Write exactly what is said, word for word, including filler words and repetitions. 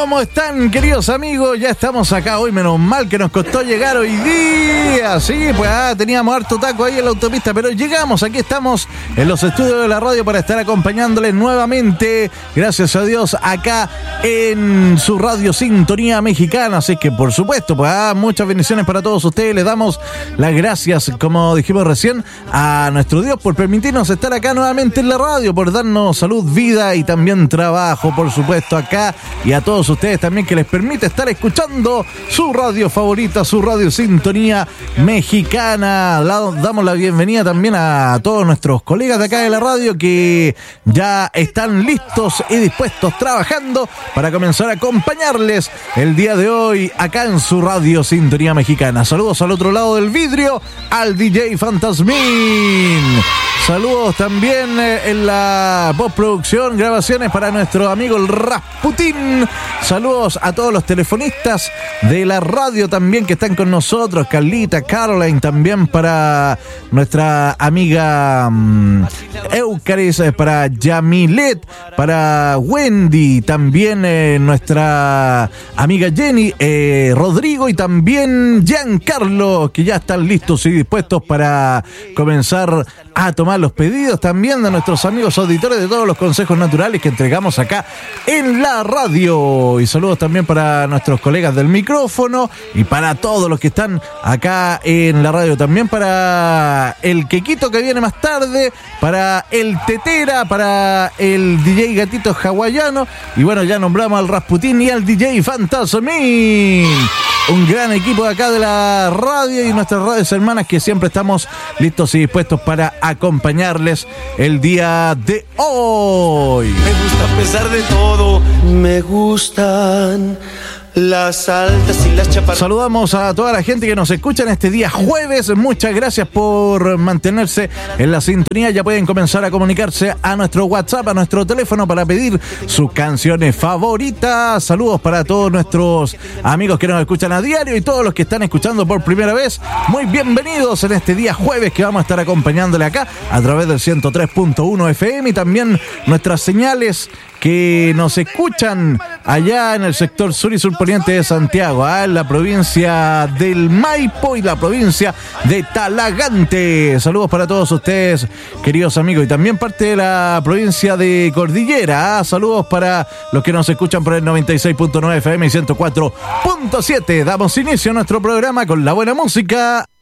¿Cómo están, queridos amigos? Ya estamos acá hoy, menos mal que nos costó llegar hoy día. Sí, pues ah, teníamos harto taco ahí en la autopista, pero llegamos, aquí estamos en los estudios de la radio para estar acompañándoles nuevamente, gracias a Dios, acá en su radio Sintonía Mexicana. Así que, por supuesto, pues ah, muchas bendiciones para todos ustedes. Les damos las gracias, como dijimos recién, a nuestro Dios por permitirnos estar acá nuevamente en la radio, por darnos salud, vida y también trabajo, por supuesto, acá, y a todos ustedes también, que les permite estar escuchando su radio favorita, su radio Sintonía Mexicana. La, damos la bienvenida también a todos nuestros colegas de acá de la radio que ya están listos y dispuestos, trabajando para comenzar a acompañarles el día de hoy acá en su radio Sintonía Mexicana. Saludos al otro lado del vidrio al D J Fantasmín. Saludos también eh, en la postproducción, grabaciones para nuestro amigo el Rasputín. Saludos a todos los telefonistas de la radio también que están con nosotros. Carlita, Caroline, también para nuestra amiga um, Eucaris, eh, para Yamilet, para Wendy, también eh, nuestra amiga Jenny, eh, Rodrigo y también Giancarlo, que ya están listos y dispuestos para comenzar a tomar los pedidos también de nuestros amigos auditores de todos los consejos naturales que entregamos acá en la radio. Y saludos también para nuestros colegas del micrófono y para todos los que están acá en la radio, también para el Quequito que viene más tarde, para el Tetera, para el D J Gatito Hawaiano, y bueno, ya nombramos al Rasputín y al D J Fantasmín. Un gran equipo de acá de la radio y nuestras radios hermanas que siempre estamos listos y dispuestos para acompañarles el día de hoy. Me gusta a pesar de todo, me gustan las altas y las chaparras. Saludamos a toda la gente que nos escucha en este día jueves. Muchas gracias por mantenerse en la sintonía. Ya pueden comenzar a comunicarse a nuestro WhatsApp, a nuestro teléfono, para pedir sus canciones favoritas. Saludos para todos nuestros amigos que nos escuchan a diario y todos los que están escuchando por primera vez. Muy bienvenidos en este día jueves que vamos a estar acompañándole acá a través del ciento tres punto uno F M y también nuestras señales que nos escuchan allá en el sector sur y surponiente de Santiago, ¿eh? En la provincia del Maipo y la provincia de Talagante. Saludos para todos ustedes, queridos amigos, y también parte de la provincia de Cordillera, ¿eh? Saludos para los que nos escuchan por el noventa y seis punto nueve F M y ciento cuatro punto siete. Damos inicio a nuestro programa con la buena música.